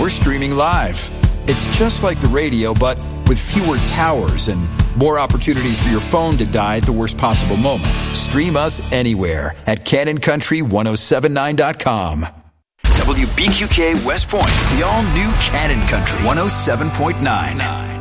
we're streaming live. It's just like the radio, but with fewer towers and more opportunities for your phone to die at the worst possible moment. Stream us anywhere at CannonCountry1079.com. WBQK West Point, the all-new Cannon Country 107.9.